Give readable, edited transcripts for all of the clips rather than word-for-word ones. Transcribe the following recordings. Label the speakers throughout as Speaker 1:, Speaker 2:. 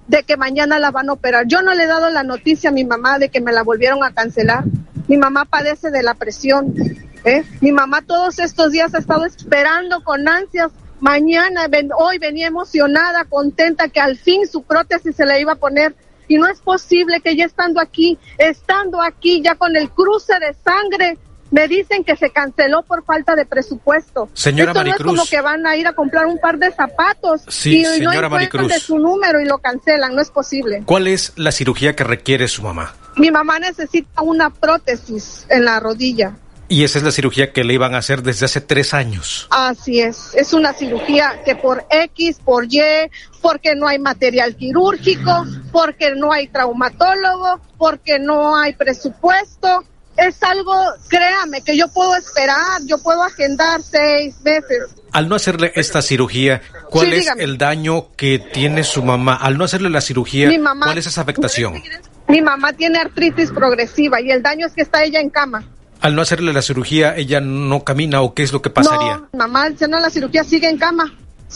Speaker 1: de que mañana la van a operar. Yo no le he dado la noticia a mi mamá de que me la volvieron a cancelar. Mi mamá padece de la presión. Mi mamá todos estos días ha estado esperando con ansias. Hoy venía emocionada, contenta que al fin su prótesis se la iba a poner. Y no es posible que ya estando aquí ya con el cruce de sangre, me dicen que se canceló por falta de presupuesto.
Speaker 2: Señora
Speaker 1: Esto
Speaker 2: Maricruz.
Speaker 1: no es como que van a ir a comprar un par de zapatos
Speaker 2: Sí,
Speaker 1: y no
Speaker 2: señora
Speaker 1: encuentran
Speaker 2: Maricruz.
Speaker 1: de su número y lo cancelan, no es posible.
Speaker 2: ¿Cuál es la cirugía que requiere su mamá?
Speaker 1: Mi mamá necesita una prótesis en la rodilla.
Speaker 2: Y esa es la cirugía que le iban a hacer desde hace 3 años.
Speaker 1: Así es una cirugía que por X, por Y, porque no hay material quirúrgico, porque no hay traumatólogo, porque no hay presupuesto. Es algo, créame, que yo puedo esperar, yo puedo agendar 6 meses.
Speaker 2: Al no hacerle esta cirugía, ¿cuál es
Speaker 1: dígame.
Speaker 2: el daño que tiene su mamá? Al no hacerle la cirugía, ¿cuál es esa afectación?
Speaker 1: Mi mamá tiene artritis progresiva y el daño es que está ella en cama.
Speaker 2: Al no hacerle la cirugía, ¿ella no camina o qué es lo que pasaría?
Speaker 1: No, mamá, haciendo la cirugía sigue en cama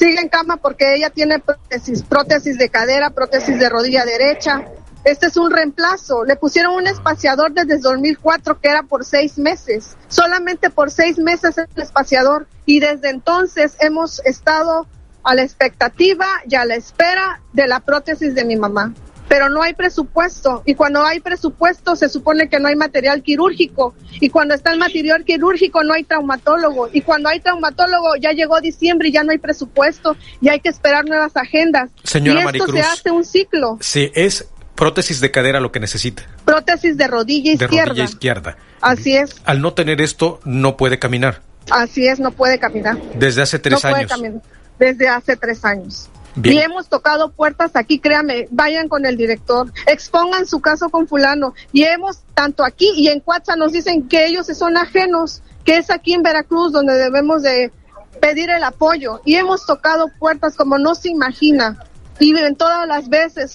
Speaker 1: porque ella tiene prótesis de cadera, prótesis de rodilla derecha. Este es un reemplazo. Le pusieron un espaciador desde 2004 que era por 6 meses. Solamente por 6 meses es el espaciador. Y desde entonces hemos estado a la expectativa y a la espera de la prótesis de mi mamá. Pero no hay presupuesto. Y cuando hay presupuesto se supone que no hay material quirúrgico. Y cuando está el material quirúrgico no hay traumatólogo. Y cuando hay traumatólogo ya llegó diciembre y ya no hay presupuesto. Y hay que esperar nuevas agendas.
Speaker 2: Señora
Speaker 1: y esto
Speaker 2: Maricruz,
Speaker 1: se hace un ciclo.
Speaker 2: Sí, es prótesis de cadera lo que necesita.
Speaker 1: Prótesis de rodilla izquierda.
Speaker 2: De rodilla izquierda.
Speaker 1: Así es.
Speaker 2: Al no tener esto, no puede caminar.
Speaker 1: Así es, no puede caminar.
Speaker 2: Desde hace 3
Speaker 1: no
Speaker 2: años.
Speaker 1: Puede caminar. Desde hace 3 años.
Speaker 2: Bien.
Speaker 1: Y hemos tocado puertas aquí, créame, vayan con el director, expongan su caso con fulano. Y tanto aquí y en Cuatza nos dicen que ellos son ajenos, que es aquí en Veracruz donde debemos de pedir el apoyo. Y hemos tocado puertas como no se imagina. Y en todas las veces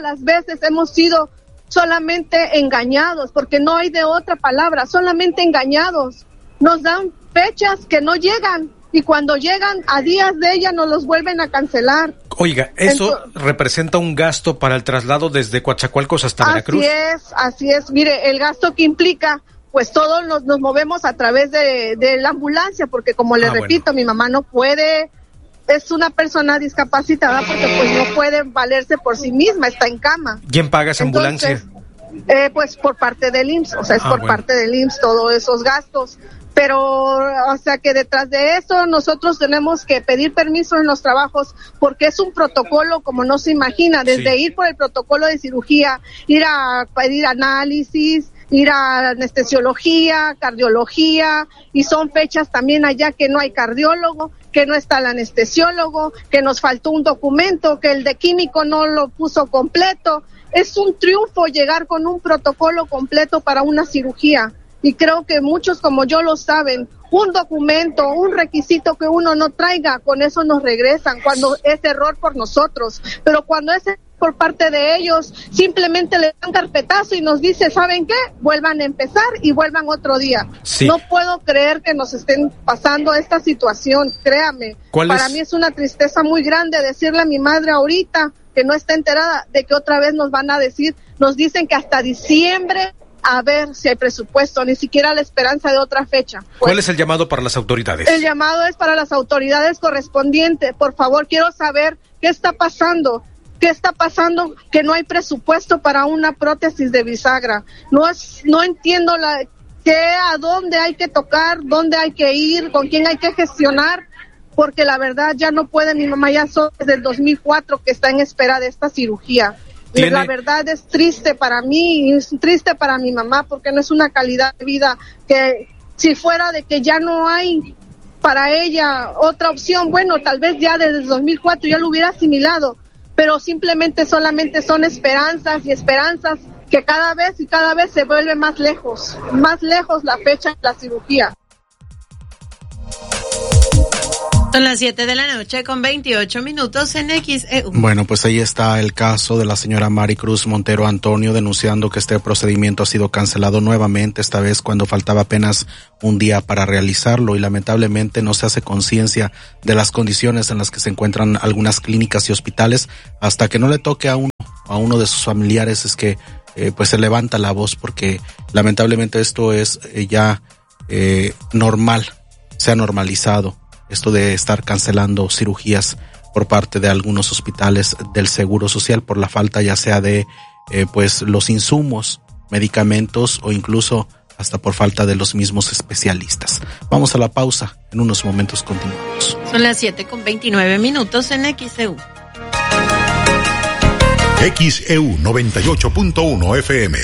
Speaker 1: hemos sido solamente engañados, porque no hay de otra palabra, solamente engañados. Nos dan fechas que no llegan. Y cuando llegan a días de ella nos los vuelven a cancelar.
Speaker 2: Oiga, ¿eso representa un gasto para el traslado desde Coatzacoalcos hasta Veracruz?
Speaker 1: Así es. Mire, el gasto que implica, pues todos nos movemos a través de la ambulancia, porque como le repito, mi mamá no puede, es una persona discapacitada porque pues no puede valerse por sí misma, está en cama.
Speaker 2: ¿Quién paga esa ambulancia?
Speaker 1: Pues por parte del IMSS, o sea, es parte del IMSS todos esos gastos. Pero, o sea, que detrás de eso nosotros tenemos que pedir permiso en los trabajos porque es un protocolo como no se imagina, desde ir por el protocolo de cirugía, ir a pedir análisis, ir a anestesiología, cardiología, y son fechas también allá que no hay cardiólogo, que no está el anestesiólogo, que nos faltó un documento, que el de químico no lo puso completo. Es un triunfo llegar con un protocolo completo para una cirugía. Y creo que muchos como yo lo saben, un documento, un requisito que uno no traiga, con eso nos regresan cuando es error por nosotros. Pero cuando es por parte de ellos, simplemente le dan carpetazo y nos dice, ¿saben qué? Vuelvan a empezar y vuelvan otro día.
Speaker 2: Sí.
Speaker 1: No puedo creer que nos estén pasando esta situación, créame. Para mí es una tristeza muy grande decirle a mi madre ahorita, que no está enterada, de que otra vez nos van a decir, nos dicen que hasta diciembre, a ver si hay presupuesto, ni siquiera la esperanza de otra fecha.
Speaker 2: ¿Cuál es el llamado para las autoridades?
Speaker 1: El llamado es para las autoridades correspondientes. Por favor, quiero saber qué está pasando. ¿Qué está pasando? Que no hay presupuesto para una prótesis de bisagra. No entiendo a dónde hay que tocar, dónde hay que ir, con quién hay que gestionar, porque la verdad ya no puede. Mi mamá ya desde el 2004 que está en espera de esta cirugía. La verdad es triste para mí y es triste para mi mamá porque no es una calidad de vida que si fuera de que ya no hay para ella otra opción, bueno, tal vez ya desde el 2004 ya lo hubiera asimilado, pero solamente son esperanzas y esperanzas que cada vez se vuelve más lejos la fecha de la cirugía.
Speaker 3: Son las 7:28 en XEU.
Speaker 4: Bueno, pues ahí está el caso de la señora Maricruz Montero Antonio denunciando que este procedimiento ha sido cancelado nuevamente, esta vez cuando faltaba apenas un día para realizarlo, y lamentablemente no se hace conciencia de las condiciones en las que se encuentran algunas clínicas y hospitales hasta que no le toque a uno de sus familiares. Es que pues se levanta la voz, porque lamentablemente esto es ya normal, se ha normalizado esto de estar cancelando cirugías por parte de algunos hospitales del Seguro Social por la falta ya sea de pues los insumos, medicamentos o incluso hasta por falta de los mismos especialistas. Vamos a la pausa, en unos momentos continuamos.
Speaker 3: Son las 7:29 en XEU.
Speaker 5: XEU 98.1 FM.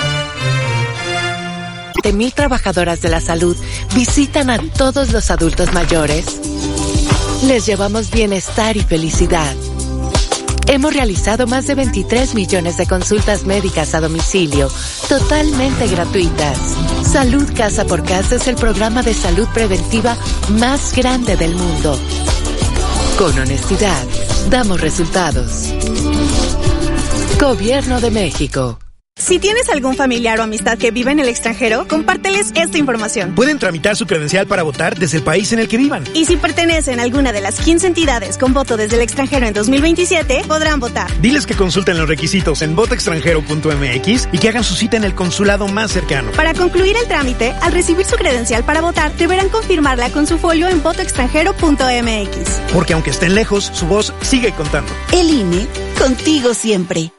Speaker 6: 7,000 trabajadoras de la salud visitan a todos los adultos mayores. Les llevamos bienestar y felicidad. Hemos realizado más de 23 millones de consultas médicas a domicilio, totalmente gratuitas. Salud Casa por Casa es el programa de salud preventiva más grande del mundo. Con honestidad, damos resultados. Gobierno de México.
Speaker 7: Si tienes algún familiar o amistad que vive en el extranjero, compárteles esta información.
Speaker 8: Pueden tramitar su credencial para votar desde el país en el que vivan.
Speaker 7: Y si pertenecen a alguna de las 15 entidades con voto desde el extranjero en 2027, podrán votar.
Speaker 8: Diles que consulten los requisitos en votoextranjero.mx y que hagan su cita en el consulado más cercano.
Speaker 7: Para concluir el trámite, al recibir su credencial para votar, deberán confirmarla con su folio en votoextranjero.mx.
Speaker 8: Porque aunque estén lejos, su voz sigue contando.
Speaker 9: El INE, contigo siempre.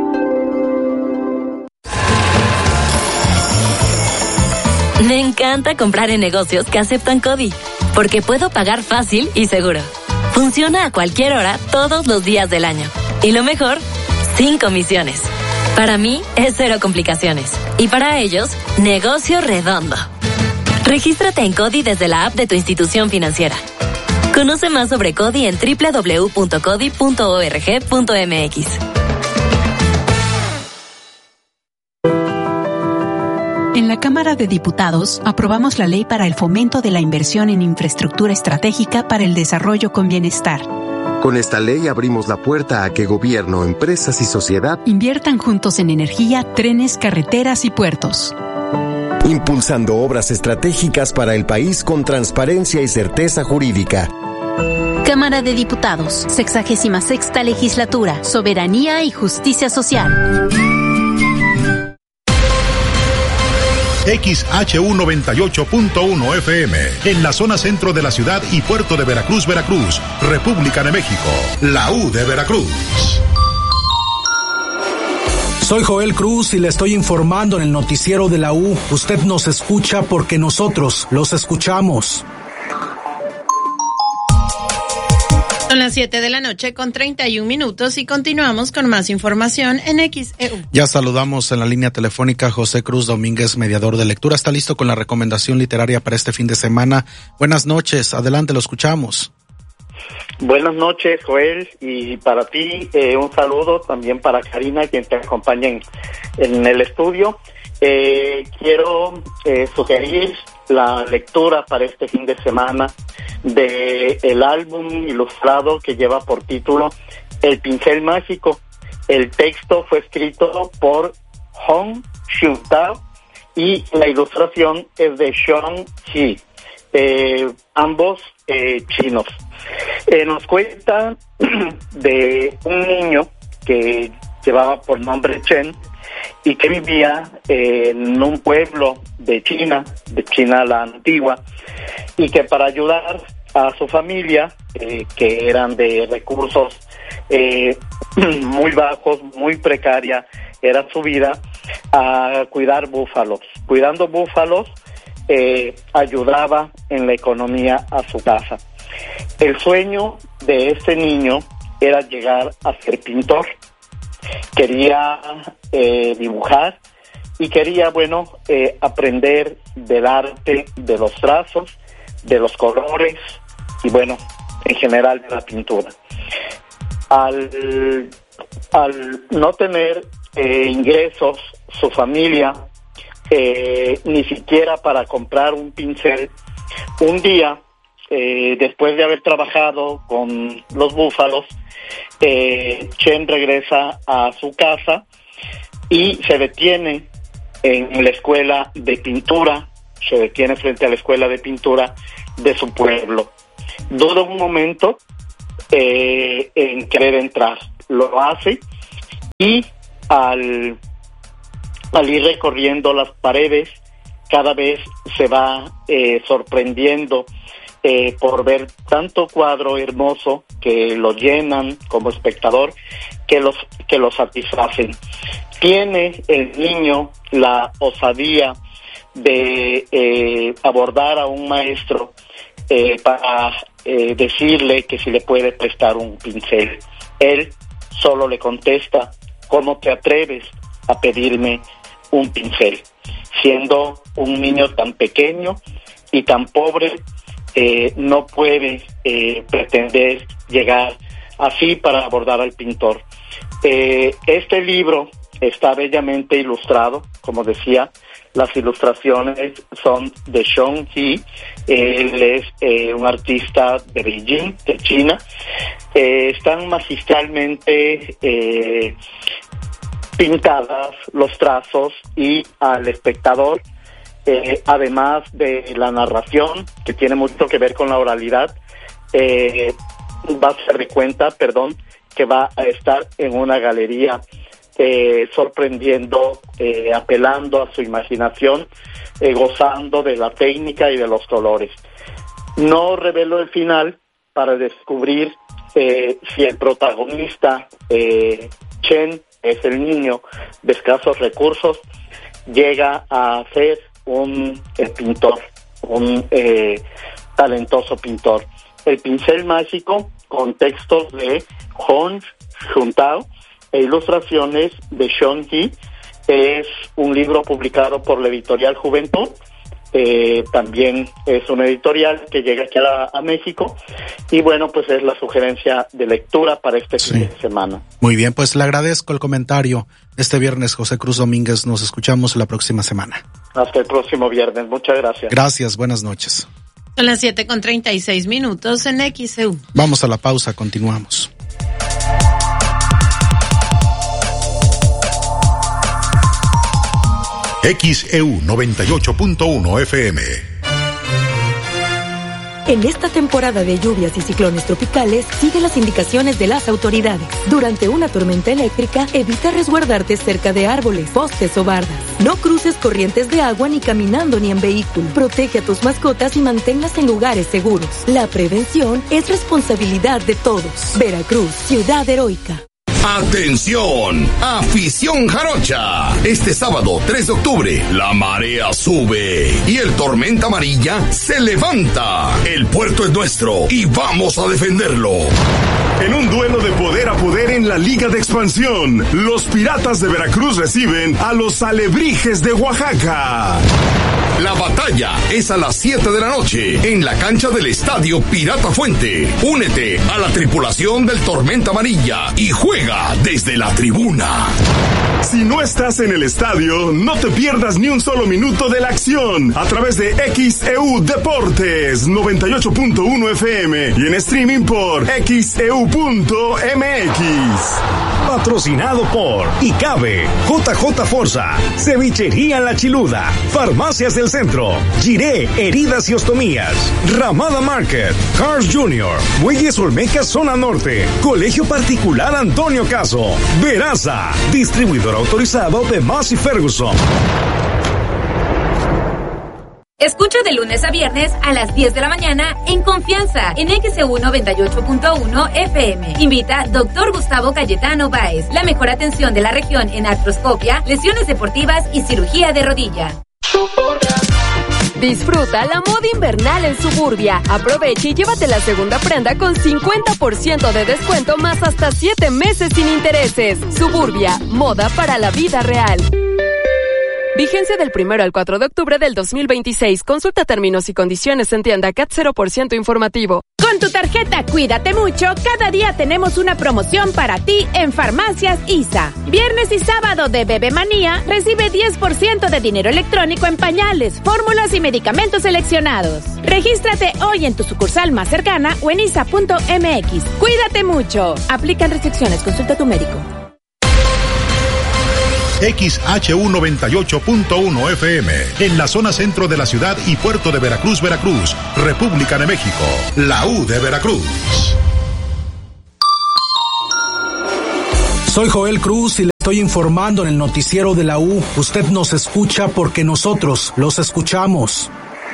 Speaker 10: Me encanta comprar en negocios que aceptan CODI, porque puedo pagar fácil y seguro. Funciona a cualquier hora, todos los días del año. Y lo mejor, sin comisiones. Para mí, es cero complicaciones. Y para ellos, negocio redondo. Regístrate en CODI desde la app de tu institución financiera. Conoce más sobre CODI en www.codi.org.mx.
Speaker 11: En la Cámara de Diputados aprobamos la Ley para el Fomento de la Inversión en Infraestructura Estratégica para el Desarrollo con Bienestar.
Speaker 12: Con esta ley abrimos la puerta a que gobierno, empresas y sociedad
Speaker 11: inviertan juntos en energía, trenes, carreteras y puertos.
Speaker 12: Impulsando obras estratégicas para el país con transparencia y certeza jurídica.
Speaker 11: Cámara de Diputados, 66ª Legislatura, Soberanía y Justicia Social.
Speaker 5: XHU 98.1 FM, en la zona centro de la ciudad y puerto de Veracruz, Veracruz, República de México, la U de Veracruz.
Speaker 13: Soy Joel Cruz y le estoy informando en el noticiero de la U. Usted nos escucha porque nosotros los escuchamos.
Speaker 3: Son las 7:31 y continuamos con más información en XEU.
Speaker 4: Ya saludamos en la línea telefónica a José Cruz Domínguez, mediador de lectura. Está listo con la recomendación literaria para este fin de semana. Buenas noches, adelante, lo escuchamos.
Speaker 14: Buenas noches, Joel, y para ti un saludo también para Karina, quien te acompaña en el estudio. Quiero sugerir la lectura para este fin de semana de el álbum ilustrado que lleva por título El Pincel Mágico. El texto fue escrito por Hong Xiu-tao y la ilustración es de Xiong Qi, ambos chinos. Nos cuenta de un niño que llevaba por nombre Chen y que vivía en un pueblo de China la antigua, y que para ayudar a su familia, que eran de recursos muy bajos, muy precaria, era su vida, a cuidar búfalos. Cuidando búfalos, ayudaba en la economía a su casa. El sueño de este niño era llegar a ser pintor. Quería dibujar y quería, aprender del arte de los trazos, de los colores y, en general de la pintura. Al no tener ingresos, su familia, ni siquiera para comprar un pincel, un día después de haber trabajado con los Búfalos, Chen regresa a su casa y se detiene en la escuela de pintura, se detiene frente a la escuela de pintura de su pueblo. Duda un momento en querer entrar, lo hace y al ir recorriendo las paredes cada vez se va sorprendiendo por ver tanto cuadro hermoso que lo llenan como espectador, que lo satisfacen. Tiene el niño la osadía de abordar a un maestro para decirle que si le puede prestar un pincel. Él solo le contesta: ¿cómo te atreves a pedirme un pincel? Siendo un niño tan pequeño y tan pobre, no puede pretender llegar así para abordar al pintor. Este libro está bellamente ilustrado, como decía. Las ilustraciones son de Sean He. Él es un artista de Beijing, de China. Están magistralmente pintadas los trazos y al espectador, además de la narración, que tiene mucho que ver con la oralidad, va a ser de cuenta, que va a estar en una galería sorprendiendo, apelando a su imaginación, gozando de la técnica y de los colores. No revelo el final para descubrir si el protagonista, Chen, es el niño de escasos recursos, llega a ser un pintor, un talentoso pintor. El pincel mágico, con textos de Hong Juntao e ilustraciones de Sean He, es un libro publicado por la editorial Juventud. También es una editorial que llega aquí a México, y bueno, pues es la sugerencia de lectura para este fin de semana.
Speaker 4: Muy bien, pues le agradezco el comentario este viernes, José Cruz Domínguez. Nos escuchamos la próxima semana.
Speaker 14: Hasta el próximo viernes, muchas gracias.
Speaker 4: Gracias, buenas noches.
Speaker 3: Son las 7:36 en XEU.
Speaker 4: Vamos a la pausa, continuamos.
Speaker 5: XEU 98.1 FM.
Speaker 15: En esta temporada de lluvias y ciclones tropicales, sigue las indicaciones de las autoridades. Durante una tormenta eléctrica, evita resguardarte cerca de árboles, postes o bardas. No cruces corrientes de agua ni caminando ni en vehículo. Protege a tus mascotas y manténlas en lugares seguros. La prevención es responsabilidad de todos. Veracruz, ciudad heroica.
Speaker 16: ¡Atención! ¡Afición jarocha! Este sábado 3 de octubre, la marea sube y el tormenta amarilla se levanta. El puerto es nuestro y vamos a defenderlo.
Speaker 17: En un duelo de poder a poder en la Liga de Expansión, los Piratas de Veracruz reciben a los Alebrijes de Oaxaca.
Speaker 16: La batalla es a las 7 de la noche en la cancha del Estadio Pirata Fuente. Únete a la tripulación del Tormenta Amarilla y juega desde la tribuna.
Speaker 17: Si no estás en el estadio, no te pierdas ni un solo minuto de la acción a través de XEU Deportes 98.1 FM y en streaming por XEU.mx.
Speaker 8: Patrocinado por ICABE, JJ Forza, Cevichería La Chiluda, Farmacias del Centro, Giré Heridas y Ostomías, Ramada Market, Cars Jr., Muelles Olmeca Zona Norte, Colegio Particular Antonio Caso, Veraza, distribuidor autorizado de Massey Ferguson.
Speaker 18: Escucha de lunes a viernes a las 10 de la mañana en Confianza en XEU 98.1 FM. Invita Dr. Gustavo Cayetano Báez. La mejor atención de la región en artroscopia, lesiones deportivas y cirugía de rodilla.
Speaker 19: Disfruta la moda invernal en Suburbia. Aprovecha y llévate la segunda prenda con 50% de descuento más hasta 7 meses sin intereses. Suburbia, moda para la vida real. Vigencia del 1 al 4 de octubre del 2026. Consulta términos y condiciones en tienda CAT 0% informativo.
Speaker 20: Con tu tarjeta Cuídate Mucho, cada día tenemos una promoción para ti en Farmacias ISA. Viernes y sábado de Bebe Manía, recibe 10% de dinero electrónico en pañales, fórmulas y medicamentos seleccionados. Regístrate hoy en tu sucursal más cercana o en isa.mx. Cuídate mucho. Aplican restricciones. Consulta a tu médico.
Speaker 5: XHU 98.1 FM, en la zona centro de la ciudad y puerto de Veracruz, Veracruz, República de México, la U de Veracruz.
Speaker 13: Soy Joel Cruz y le estoy informando en el noticiero de la U. Usted nos escucha porque nosotros los escuchamos.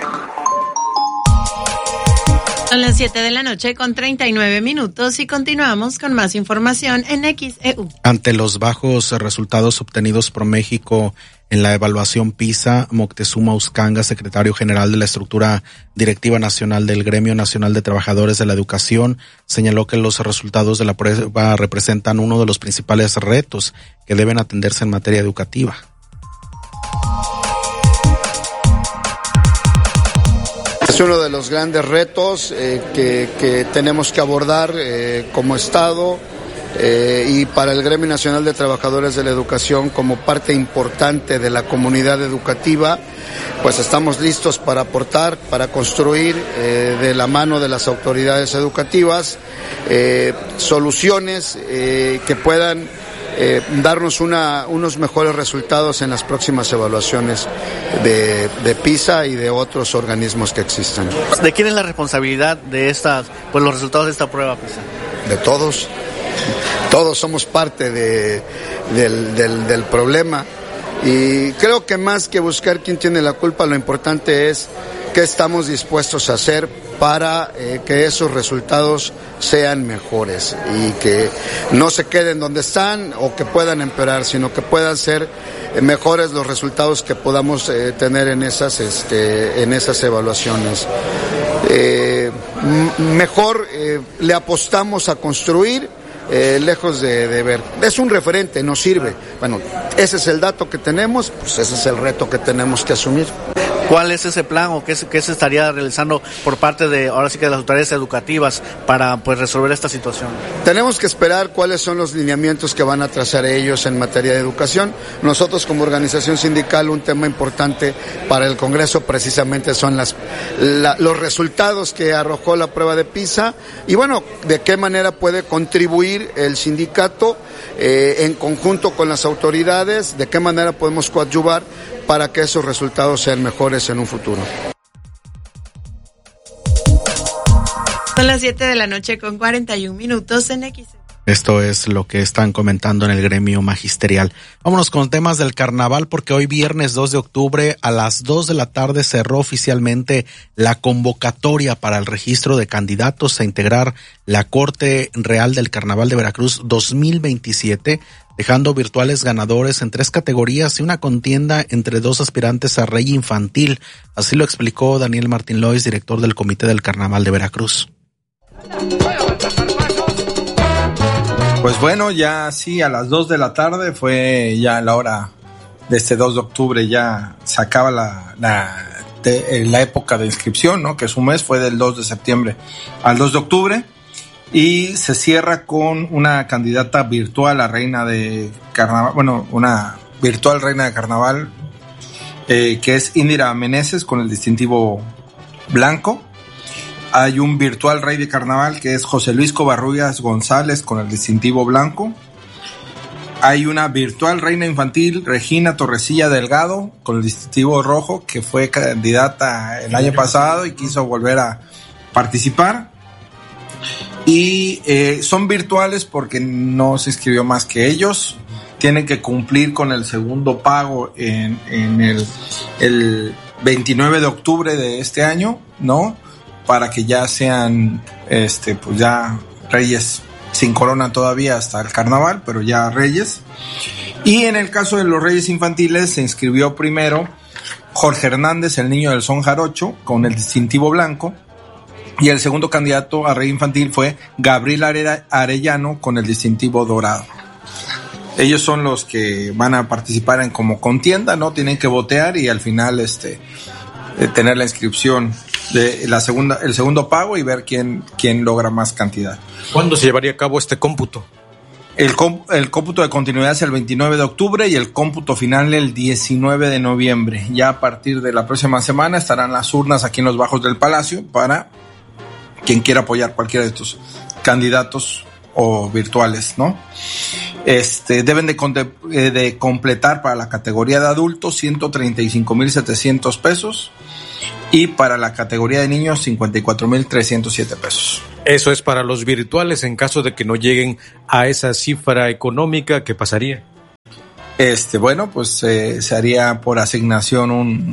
Speaker 3: Son las 7 de la noche con 39 minutos y continuamos con más información en XEU.
Speaker 4: Ante los bajos resultados obtenidos por México en la evaluación PISA, Moctezuma Uscanga, secretario general de la estructura directiva nacional del Gremio Nacional de Trabajadores de la Educación, señaló que los resultados de la prueba representan uno de los principales retos que deben atenderse en materia educativa.
Speaker 21: Es uno de los grandes retos que tenemos que abordar como Estado y para el Gremio Nacional de Trabajadores de la Educación como parte importante de la comunidad educativa, pues estamos listos para aportar, para construir de la mano de las autoridades educativas soluciones que puedan darnos unos mejores resultados en las próximas evaluaciones de PISA y de otros organismos que existan.
Speaker 22: ¿De quién es la responsabilidad de los resultados de esta prueba PISA?
Speaker 21: De todos. Todos somos parte del problema y creo que más que buscar quién tiene la culpa, lo importante es qué estamos dispuestos a hacer para que esos resultados sean mejores y que no se queden donde están o que puedan empeorar, sino que puedan ser mejores los resultados que podamos tener en esas evaluaciones. Mejor le apostamos a construir lejos de ver. Es un referente, nos sirve. Bueno, ese es el dato que tenemos, pues ese es el reto que tenemos que asumir.
Speaker 22: ¿Cuál es ese plan o qué se estaría realizando por parte de, ahora sí que de las autoridades educativas para pues resolver esta situación?
Speaker 21: Tenemos que esperar cuáles son los lineamientos que van a trazar ellos en materia de educación. Nosotros como organización sindical, un tema importante para el Congreso precisamente son los resultados que arrojó la prueba de PISA y bueno, de qué manera puede contribuir el sindicato en conjunto con las autoridades, de qué manera podemos coadyuvar para que esos resultados sean mejores en un futuro.
Speaker 3: Son las 7 de la noche con 41 minutos en X.
Speaker 4: Esto es lo que están comentando en el gremio magisterial. Vámonos con temas del carnaval porque hoy viernes 2 de octubre a las 2 de la tarde cerró oficialmente la convocatoria para el registro de candidatos a integrar la Corte Real del Carnaval de Veracruz 2027, dejando virtuales ganadores en 3 categorías y una contienda entre 2 aspirantes a Rey Infantil. Así lo explicó Daniel Martín Lois, director del Comité del Carnaval de Veracruz.
Speaker 23: Pues bueno, ya sí, a las 2 de la tarde fue ya la hora de este 2 de octubre, ya se acaba la época de inscripción, ¿no? Que su mes fue del 2 de septiembre al 2 de octubre y se cierra con una candidata virtual a reina de carnaval, bueno, una virtual reina de carnaval que es Indira Meneses con el distintivo blanco. Hay un virtual rey de carnaval que es José Luis Covarrubias González con el distintivo blanco. Hay una virtual reina infantil, Regina Torrecilla Delgado, con el distintivo rojo, que fue candidata el año pasado y quiso volver a participar. Y son virtuales porque no se inscribió más que ellos. Tienen que cumplir con el segundo pago en el 29 de octubre de este año, ¿no? Para que ya sean, pues ya reyes sin corona todavía hasta el carnaval, pero ya reyes. Y en el caso de los reyes infantiles se inscribió primero Jorge Hernández, el niño del son jarocho, con el distintivo blanco. Y el segundo candidato a rey infantil fue Gabriel Arellano con el distintivo dorado. Ellos son los que van a participar en como contienda, ¿no? Tienen que votear y al final tener la inscripción de el segundo pago y ver quién logra más cantidad.
Speaker 1: ¿Cuándo se llevaría a cabo este cómputo?
Speaker 23: El cómputo de continuidad es el 29 de octubre y el cómputo final el 19 de noviembre. Ya a partir de la próxima semana estarán las urnas aquí en los bajos del Palacio para quien quiera apoyar cualquiera de estos candidatos o virtuales, ¿no? Deben de completar para la categoría de adultos 135,700 pesos y para la categoría de niños 54,307 pesos.
Speaker 1: Eso es para los virtuales. En caso de que no lleguen a esa cifra económica, ¿qué pasaría?
Speaker 23: Bueno, pues se haría por asignación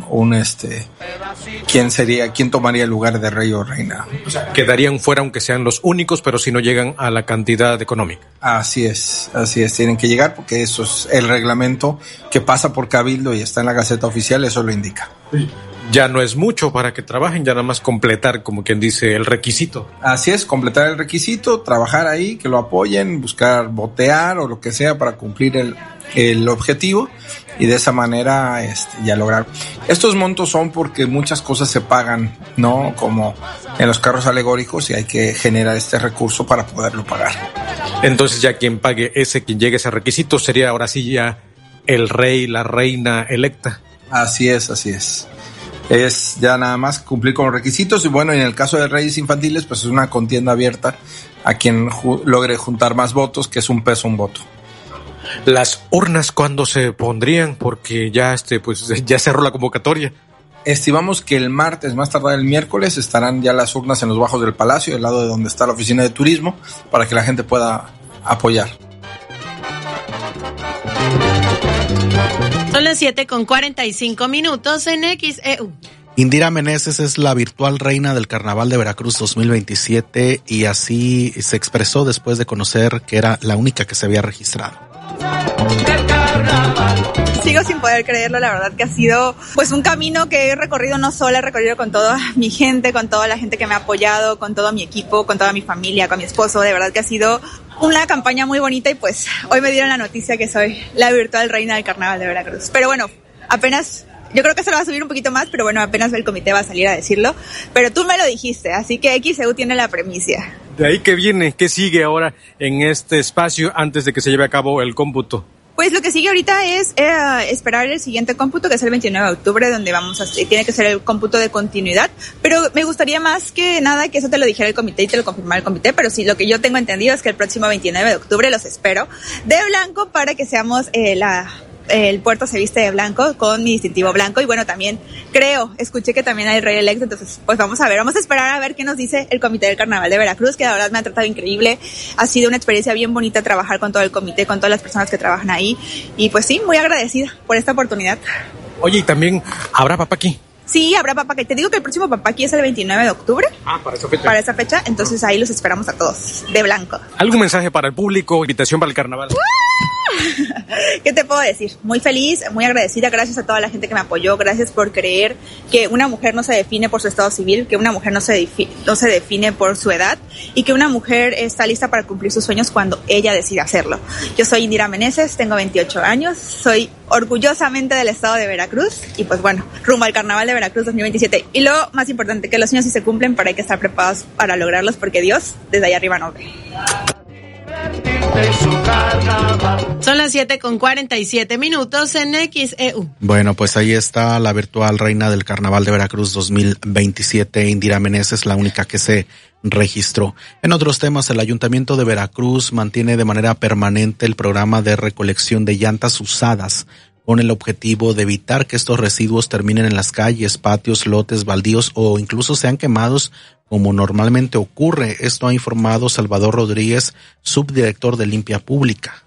Speaker 23: ¿quién tomaría el lugar de rey o reina?
Speaker 1: O sea, quedarían fuera aunque sean los únicos, pero si no llegan a la cantidad económica.
Speaker 23: Así es, tienen que llegar porque eso es el reglamento que pasa por Cabildo y está en la Gaceta Oficial, eso lo indica.
Speaker 1: Ya no es mucho para que trabajen, ya nada más completar, como quien dice, el requisito.
Speaker 23: Así es, completar el requisito, trabajar ahí, que lo apoyen, buscar votear o lo que sea para cumplir el objetivo y de esa manera ya lograr. Estos montos son porque muchas cosas se pagan, ¿no? Como en los carros alegóricos y hay que generar este recurso para poderlo pagar.
Speaker 1: Entonces ya quien pague quien llegue a ese requisito sería ahora sí ya el rey, la reina electa.
Speaker 23: Así es. Es ya nada más cumplir con los requisitos y bueno, en el caso de reyes infantiles pues es una contienda abierta a quien logre juntar más votos, que es un peso un voto.
Speaker 1: ¿Las urnas cuándo se pondrían? Porque ya ya cerró la convocatoria.
Speaker 23: Estimamos que el martes, más tardar el miércoles, estarán ya las urnas en los bajos del Palacio, al lado de donde está la oficina de turismo, para que la gente pueda apoyar.
Speaker 3: Son las 7:45 en XEU.
Speaker 4: Indira Meneses es la virtual reina del Carnaval de Veracruz 2027 y así se expresó después de conocer que era la única que se había registrado.
Speaker 2: Sigo sin poder creerlo, la verdad que ha sido pues un camino que he recorrido no sola, he recorrido con toda mi gente, con toda la gente que me ha apoyado, con todo mi equipo, con toda mi familia, con mi esposo, de verdad que ha sido una campaña muy bonita y pues hoy me dieron la noticia que soy la virtual reina del Carnaval de Veracruz. Pero bueno, apenas, yo creo que se lo va a subir un poquito más, pero bueno, apenas el comité va a salir a decirlo, pero tú me lo dijiste, así que XEU tiene la premicia.
Speaker 1: ¿De ahí qué viene? ¿Qué sigue ahora en este espacio antes de que se lleve a cabo el cómputo?
Speaker 2: Pues lo que sigue ahorita es esperar el siguiente cómputo, que es el 29 de octubre, donde tiene que ser el cómputo de continuidad, pero me gustaría más que nada que eso te lo dijera el comité y te lo confirmara el comité, pero sí, lo que yo tengo entendido es que el próximo 29 de octubre los espero de blanco para que seamos el puerto se viste de blanco con mi distintivo blanco y bueno, también escuché que también hay rey electo, entonces pues vamos a esperar a ver qué nos dice el comité del Carnaval de Veracruz, que la verdad me ha tratado increíble, ha sido una experiencia bien bonita trabajar con todo el comité, con todas las personas que trabajan ahí y pues sí, muy agradecida por esta oportunidad.
Speaker 1: Oye, y también habrá papaqui.
Speaker 2: Sí, habrá papaqui. Te digo que el próximo papaqui es el 29 de octubre.
Speaker 1: Para esa fecha.
Speaker 2: Para esa fecha, entonces ahí los esperamos a todos, de blanco.
Speaker 1: ¿Algún mensaje para el público, invitación para el carnaval?
Speaker 2: ¿Qué te puedo decir? Muy feliz, muy agradecida, gracias a toda la gente que me apoyó, gracias por creer que una mujer no se define por su estado civil, que una mujer no se define por su edad y que una mujer está lista para cumplir sus sueños cuando ella decide hacerlo. Yo soy Indira Meneses, tengo 28 años, soy orgullosamente del estado de Veracruz y pues bueno, rumbo al Carnaval de Veracruz 2027. Y lo más importante, que los sueños sí se cumplen, pero hay que estar preparados para lograrlos porque Dios desde allá arriba nos ve.
Speaker 3: Son las 7:47 en XEU.
Speaker 4: Bueno, pues ahí está la virtual reina del Carnaval de Veracruz 2027, Indira Meneses, la única que se registró. En otros temas, el Ayuntamiento de Veracruz mantiene de manera permanente el programa de recolección de llantas usadas con el objetivo de evitar que estos residuos terminen en las calles, patios, lotes, baldíos o incluso sean quemados como normalmente ocurre. Esto ha informado Salvador Rodríguez, subdirector de Limpia Pública.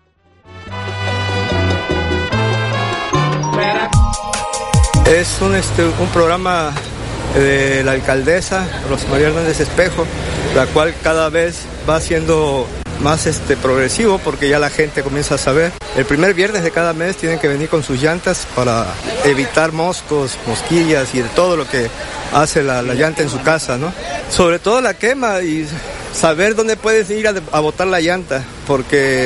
Speaker 6: Es un programa de la alcaldesa Rosa María Hernández Espejo, la cual cada vez va siendo más progresivo porque ya la gente comienza a saber. El primer viernes de cada mes tienen que venir con sus llantas para evitar moscos, mosquillas y de todo lo que hace la llanta en su casa, ¿no? Sobre todo la quema y saber dónde puedes ir a botar la llanta, porque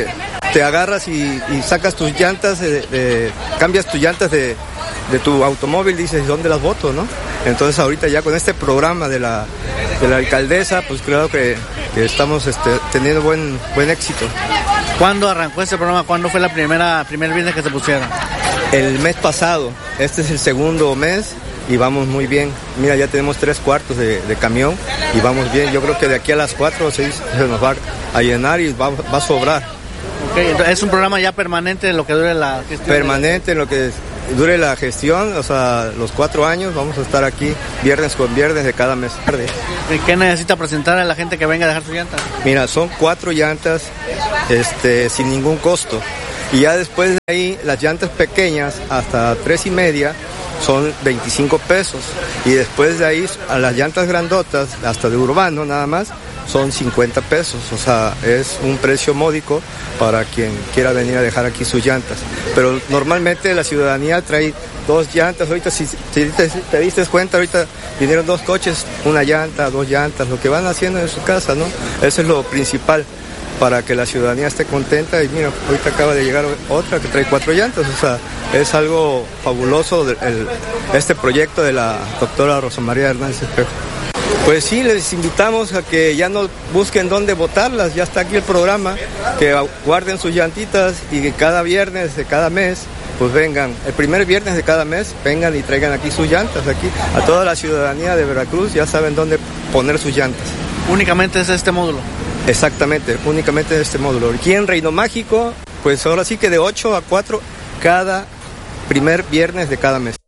Speaker 6: te agarras y sacas tus llantas, cambias tus llantas de tu automóvil, dices, ¿dónde las boto, no? Entonces ahorita ya con este programa de la alcaldesa, pues creo que estamos teniendo buen éxito.
Speaker 22: ¿Cuándo arrancó este programa? ¿Cuándo fue primer viernes que se pusieron?
Speaker 6: El mes pasado. Este es el segundo mes y vamos muy bien. Mira, ya tenemos 3/4 de camión y vamos bien. Yo creo que de aquí a las 4 o 6 se nos va a llenar y va a sobrar.
Speaker 22: Okay, entonces es un programa ya permanente en lo que dure la gestión.
Speaker 6: Permanente en lo que dure la gestión, o sea, los 4 años vamos a estar aquí viernes con viernes de cada mes.
Speaker 22: ¿Qué necesita presentar a la gente que venga a dejar su llanta?
Speaker 6: Mira, son 4 llantas sin ningún costo. Y ya después de ahí, las llantas pequeñas hasta 3.5 son 25 pesos. Y después de ahí, a las llantas grandotas, hasta de urbano nada más, son 50 pesos. O sea, es un precio módico para quien quiera venir a dejar aquí sus llantas. Pero normalmente la ciudadanía trae 2 llantas. Ahorita, si te diste cuenta, ahorita vinieron 2 coches, 1 llanta, 2 llantas, lo que van haciendo en su casa, ¿no? Eso es lo principal, para que la ciudadanía esté contenta. Y mira, ahorita acaba de llegar otra que trae 4 llantas. O sea, es algo fabuloso este proyecto de la doctora Rosa María Hernández Espejo. Pues sí, les invitamos a que ya no busquen dónde botarlas, ya está aquí el programa, que guarden sus llantitas y que cada viernes de cada mes, pues vengan, el primer viernes de cada mes, vengan y traigan aquí sus llantas, aquí a toda la ciudadanía de Veracruz ya saben dónde poner sus llantas.
Speaker 22: ¿Únicamente es este módulo?
Speaker 6: Exactamente, únicamente es este módulo. Aquí en Reino Mágico, pues ahora sí que de 8 a 4 cada primer viernes de cada mes.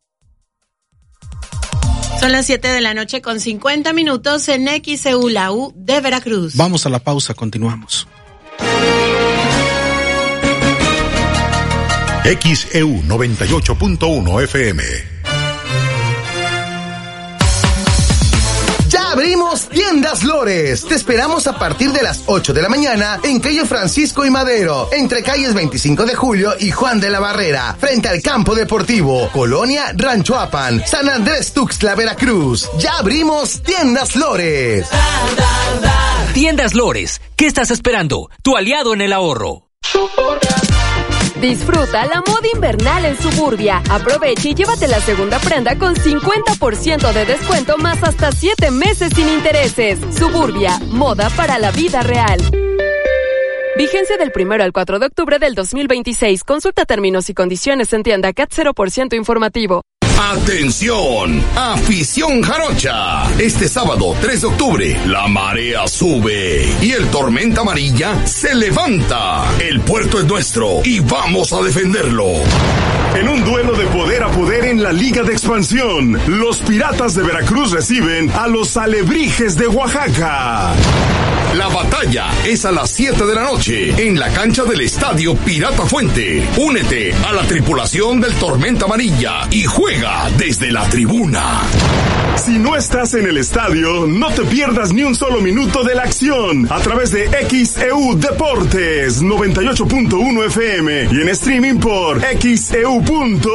Speaker 3: Son las 7:50 en XEU, la U de Veracruz.
Speaker 4: Vamos a la pausa, continuamos.
Speaker 5: XEU 98.1 FM.
Speaker 7: Abrimos Tiendas Lores. Te esperamos a partir de las 8 de la mañana en calle Francisco y Madero, entre calles 25 de Julio y Juan de la Barrera, frente al campo deportivo, Colonia Ranchoapan, San Andrés Tuxtla, Veracruz. Ya abrimos Tiendas Lores.
Speaker 9: Tiendas Lores, ¿qué estás esperando? Tu aliado en el ahorro.
Speaker 19: Disfruta la moda invernal en Suburbia. Aprovecha y llévate la segunda prenda con 50% de descuento más hasta 7 meses sin intereses. Suburbia, moda para la vida real. Vigencia del 1 al 4 de octubre del 2026. Consulta términos y condiciones en tienda CAT 0% informativo.
Speaker 16: ¡Atención! ¡Afición jarocha! Este sábado 3 de octubre, la marea sube y el tormenta amarilla se levanta. El puerto es nuestro y vamos a defenderlo.
Speaker 17: En un duelo de poder a poder en la Liga de Expansión, los Piratas de Veracruz reciben a los Alebrijes de Oaxaca.
Speaker 16: La batalla es a las 7 de la noche en la cancha del Estadio Pirata Fuente. Únete a la tripulación del Tormenta Amarilla y juega desde la tribuna.
Speaker 17: Si no estás en el estadio, no te pierdas ni un solo minuto de la acción a través de XEU Deportes 98.1 FM y en streaming por XEU.mx.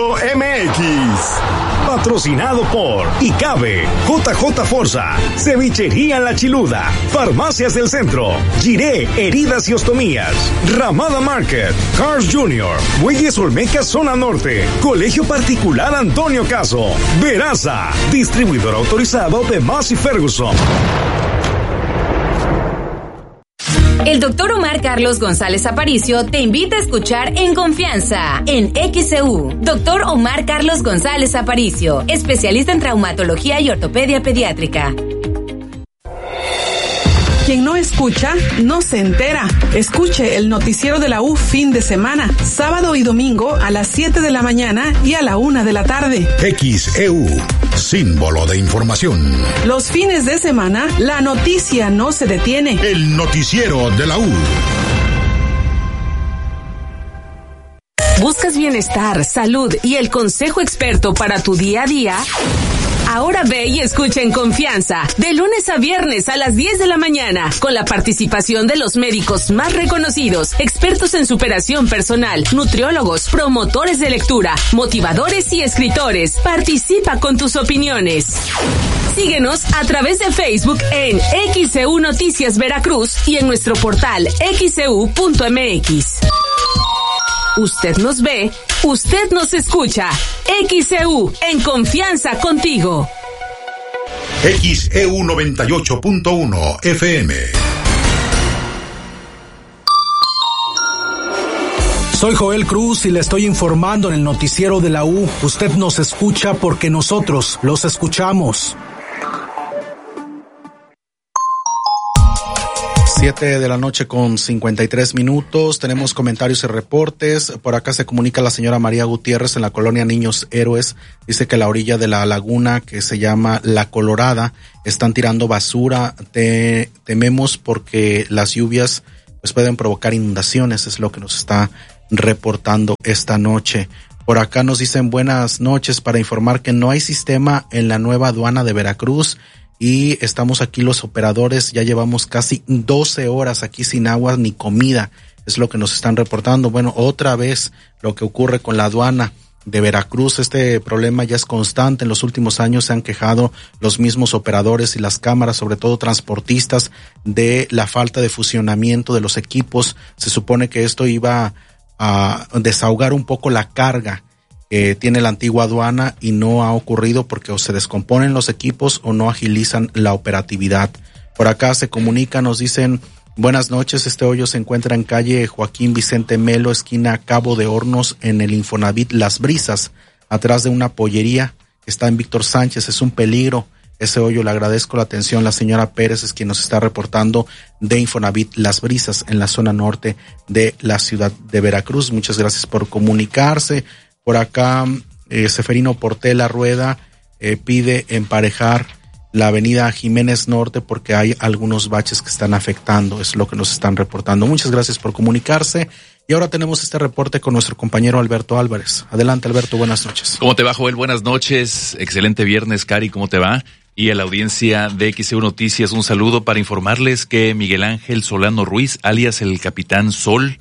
Speaker 8: Patrocinado por Icabe, JJ Forza, Cevichería La Chiluda, Farmacias del Centro, Giré Heridas y Ostomías, Ramada Market, Cars Jr., Bueyes Olmeca Zona Norte, Colegio Particular Antonio Caso, Veraza, distribuidor autorizado de Massey Ferguson.
Speaker 18: El doctor Omar Carlos González Aparicio te invita a escuchar En Confianza, en XEU. Doctor Omar Carlos González Aparicio, especialista en traumatología y ortopedia pediátrica.
Speaker 10: Quien no escucha, no se entera. Escuche el noticiero de la U fin de semana, sábado y domingo a las 7 de la mañana y a la 1 de la tarde.
Speaker 5: XEU, símbolo de información.
Speaker 10: Los fines de semana, la noticia no se detiene.
Speaker 5: El noticiero de la U.
Speaker 24: ¿Buscas bienestar, salud y el consejo experto para tu día a día? Ahora ve y escucha En Confianza, de lunes a viernes a las 10 de la mañana, con la participación de los médicos más reconocidos, expertos en superación personal, nutriólogos, promotores de lectura, motivadores y escritores. Participa con tus opiniones. Síguenos a través de Facebook en XCU Noticias Veracruz y en nuestro portal xcu.mx. Usted nos ve, usted nos escucha. XCU, en confianza contigo.
Speaker 5: XEU 98.1 FM.
Speaker 13: Soy Joel Cruz y le estoy informando en el noticiero de la U. Usted nos escucha porque nosotros los escuchamos.
Speaker 4: 7 de la noche con 53 minutos. Tenemos comentarios y reportes. Por acá se comunica la señora María Gutiérrez en la colonia Niños Héroes. Dice que a la orilla de la laguna que se llama La Colorada están tirando basura. Tememos porque las lluvias pues pueden provocar inundaciones. Es lo que nos está reportando esta noche. Por acá nos dicen buenas noches para informar que no hay sistema en la nueva aduana de Veracruz y estamos aquí los operadores, ya llevamos casi 12 horas aquí sin agua ni comida, es lo que nos están reportando. Bueno, otra vez lo que ocurre con la aduana de Veracruz, este problema ya es constante. En los últimos años se han quejado los mismos operadores y las cámaras, sobre todo transportistas, de la falta de funcionamiento de los equipos. Se supone que esto iba a desahogar un poco la carga que tiene la antigua aduana y no ha ocurrido porque o se descomponen los equipos o no agilizan la operatividad. Por acá se comunica, nos dicen buenas noches, este hoyo se encuentra en calle Joaquín Vicente Melo, esquina Cabo de Hornos, en el Infonavit Las Brisas, atrás de una pollería que está en Víctor Sánchez. Es un peligro ese hoyo. Le agradezco la atención. La señora Pérez es quien nos está reportando de Infonavit Las Brisas en la zona norte de la ciudad de Veracruz. Muchas gracias por comunicarse. Por acá Seferino Portela Rueda pide emparejar la avenida Jiménez Norte porque hay algunos baches que están afectando. Es lo que nos están reportando. Muchas gracias por comunicarse. Y ahora tenemos este reporte con nuestro compañero Alberto Álvarez. Adelante, Alberto, buenas noches.
Speaker 11: ¿Cómo te va, Joel? Buenas noches. Excelente viernes, Cari, ¿cómo te va? Y a la audiencia de XEU Noticias, un saludo para informarles que Miguel Ángel Solano Ruiz, alias el Capitán Sol,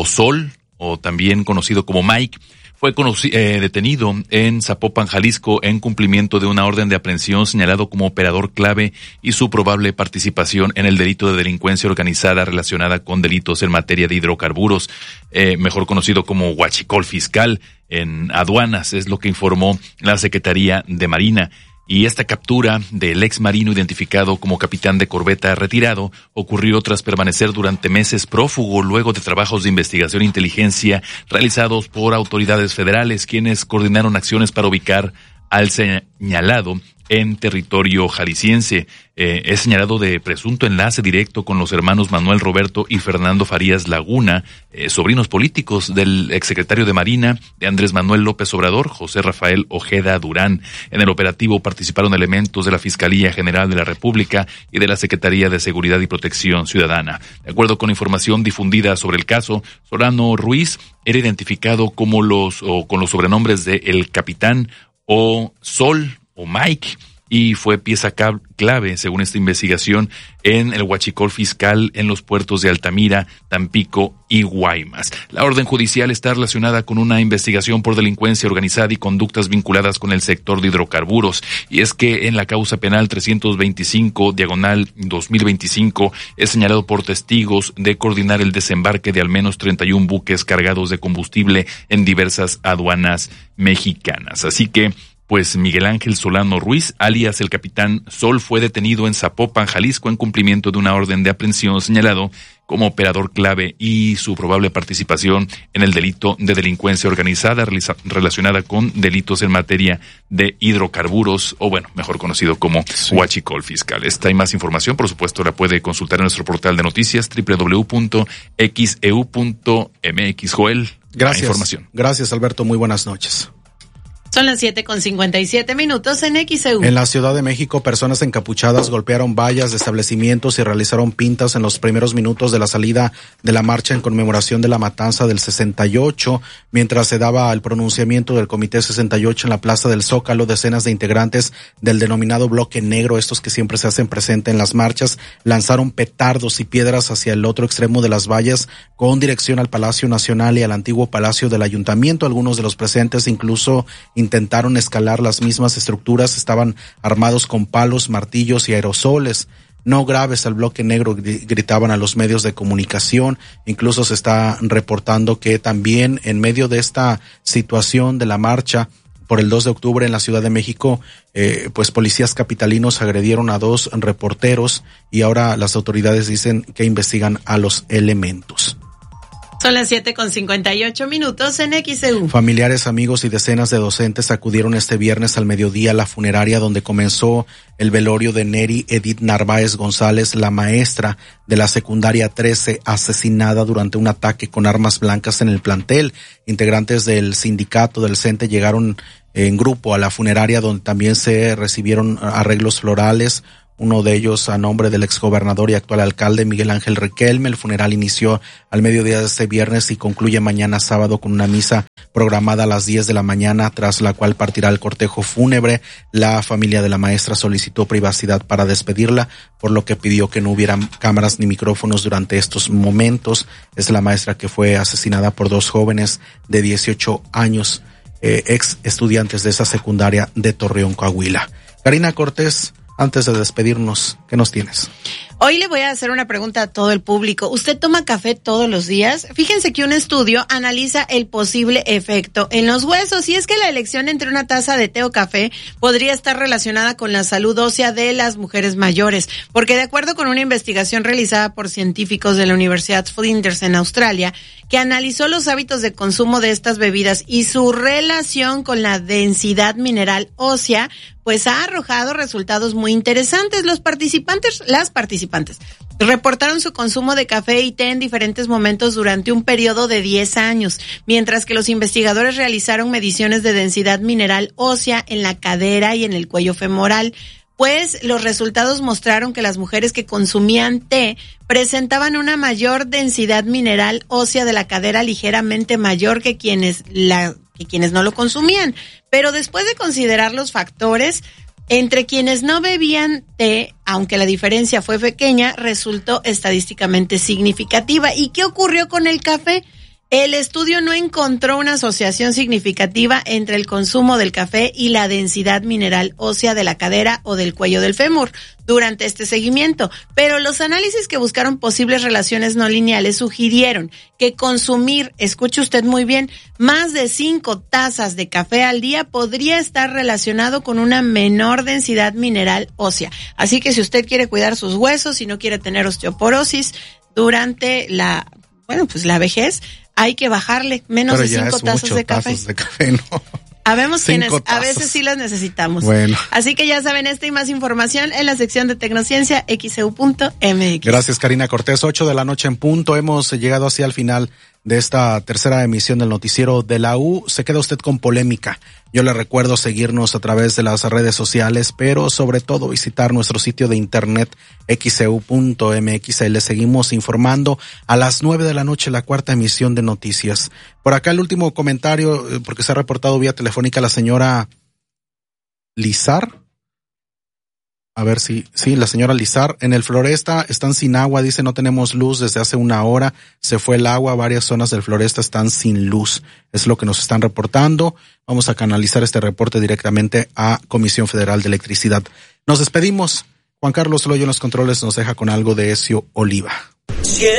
Speaker 11: o también conocido como Mike, fue detenido en Zapopan, Jalisco, en cumplimiento de una orden de aprehensión, señalado como operador clave y su probable participación en el delito de delincuencia organizada relacionada con delitos en materia de hidrocarburos, mejor conocido como huachicol fiscal en aduanas, es lo que informó la Secretaría de Marina. Y esta captura del ex marino identificado como capitán de corbeta retirado ocurrió tras permanecer durante meses prófugo luego de trabajos de investigación e inteligencia realizados por autoridades federales, quienes coordinaron acciones para ubicar al señalado en territorio jalisciense. Es señalado de presunto enlace directo con los hermanos Manuel Roberto y Fernando Farías Laguna, sobrinos políticos del exsecretario de Marina de Andrés Manuel López Obrador, José Rafael Ojeda Durán. En el operativo participaron elementos de la Fiscalía General de la República y de la Secretaría de Seguridad y Protección Ciudadana. De acuerdo con información difundida sobre el caso, Solano Ruiz era identificado como con los sobrenombres de El Capitán o Sol o Mike, y fue pieza clave, según esta investigación, en el huachicol fiscal en los puertos de Altamira, Tampico y Guaymas. La orden judicial está relacionada con una investigación por delincuencia organizada y conductas vinculadas con el sector de hidrocarburos, y es que en la causa penal 325/2025 es señalado por testigos de coordinar el desembarque de al menos 31 buques cargados de combustible en diversas aduanas mexicanas. Así que pues Miguel Ángel Solano Ruiz, alias el Capitán Sol, fue detenido en Zapopan, Jalisco, en cumplimiento de una orden de aprehensión, señalado como operador clave y su probable participación en el delito de delincuencia organizada relacionada con delitos en materia de hidrocarburos, o bueno, mejor conocido como huachicol fiscal. Esta y más información, por supuesto, la puede consultar en nuestro portal de noticias www.xeu.mx. Joel,
Speaker 4: gracias.
Speaker 11: Información.
Speaker 4: Gracias, Alberto. Muy buenas noches.
Speaker 3: Son las 7:57 en XEU.
Speaker 4: En la Ciudad de México, personas encapuchadas golpearon vallas de establecimientos y realizaron pintas en los primeros minutos de la salida de la marcha en conmemoración de la matanza del 68. Mientras se daba el pronunciamiento del Comité 68 en la Plaza del Zócalo, decenas de integrantes del denominado Bloque Negro, estos que siempre se hacen presente en las marchas, lanzaron petardos y piedras hacia el otro extremo de las vallas con dirección al Palacio Nacional y al antiguo Palacio del Ayuntamiento. Algunos de los presentes incluso intentaron escalar las mismas estructuras, estaban armados con palos, martillos y aerosoles. No graves al bloque negro, gritaban a los medios de comunicación. Incluso se está reportando que también en medio de esta situación de la marcha por el 2 de octubre en la Ciudad de México, pues policías capitalinos agredieron a 2 reporteros y ahora las autoridades dicen que investigan a los elementos.
Speaker 3: Son las 7:58 en XEU.
Speaker 4: Familiares, amigos y decenas de docentes acudieron este viernes al mediodía a la funeraria donde comenzó el velorio de Neri Edith Narváez González, la maestra de la secundaria 13, asesinada durante un ataque con armas blancas en el plantel. Integrantes del sindicato del CENTE llegaron en grupo a la funeraria donde también se recibieron arreglos florales, uno de ellos a nombre del exgobernador y actual alcalde Miguel Ángel Riquelme. El funeral inició al mediodía de este viernes y concluye mañana sábado con una misa programada a las 10 de la mañana, tras la cual partirá el cortejo fúnebre. La familia de la maestra solicitó privacidad para despedirla, por lo que pidió que no hubieran cámaras ni micrófonos durante estos momentos. Es la maestra que fue asesinada por 2 jóvenes de 18 años, ex estudiantes de esa secundaria de Torreón, Coahuila. Karina Cortés, antes de despedirnos, ¿qué nos tienes?
Speaker 3: Hoy le voy a hacer una pregunta a todo el público. ¿Usted toma café todos los días? Fíjense que un estudio analiza el posible efecto en los huesos, y es que la elección entre una taza de té o café podría estar relacionada con la salud ósea de las mujeres mayores, porque de acuerdo con una investigación realizada por científicos de la Universidad Flinders en Australia, que analizó los hábitos de consumo de estas bebidas y su relación con la densidad mineral ósea, pues ha arrojado resultados muy interesantes. Las participantes reportaron su consumo de café y té en diferentes momentos durante un periodo de 10 años, mientras que los investigadores realizaron mediciones de densidad mineral ósea en la cadera y en el cuello femoral. Pues los resultados mostraron que las mujeres que consumían té presentaban una mayor densidad mineral ósea de la cadera, ligeramente mayor que quienes no lo consumían. Pero después de considerar los factores, entre quienes no bebían té, aunque la diferencia fue pequeña, resultó estadísticamente significativa. ¿Y qué ocurrió con el café? El estudio no encontró una asociación significativa entre el consumo del café y la densidad mineral ósea de la cadera o del cuello del fémur durante este seguimiento, pero los análisis que buscaron posibles relaciones no lineales sugirieron que consumir, escuche usted muy bien, más de 5 tazas de café al día podría estar relacionado con una menor densidad mineral ósea. Así que si usted quiere cuidar sus huesos y no quiere tener osteoporosis durante la vejez, hay que bajarle menos de 5 tazas de café.
Speaker 4: ¿No?
Speaker 3: Habemos quienes a veces sí las necesitamos.
Speaker 4: Bueno.
Speaker 3: Así que ya saben, esta y más información en la sección de Tecnociencia, XEU.mx.
Speaker 4: Gracias, Karina Cortés. 8 de la noche en punto. Hemos llegado así al final de esta tercera emisión del noticiero de la U. Se queda usted con polémica. Yo le recuerdo seguirnos a través de las redes sociales, pero sobre todo visitar nuestro sitio de internet xeu.mx. Ahí le seguimos informando a las 9 de la noche, la cuarta emisión de noticias. Por acá el último comentario, porque se ha reportado vía telefónica la señora Lizar. A ver si, sí, la señora Lizar. En el Floresta están sin agua, dice, no tenemos luz desde hace 1 hora. Se fue el agua, varias zonas del Floresta están sin luz. Es lo que nos están reportando. Vamos a canalizar este reporte directamente a Comisión Federal de Electricidad. Nos despedimos. Juan Carlos Loyo en los controles nos deja con algo de Ezio Oliva.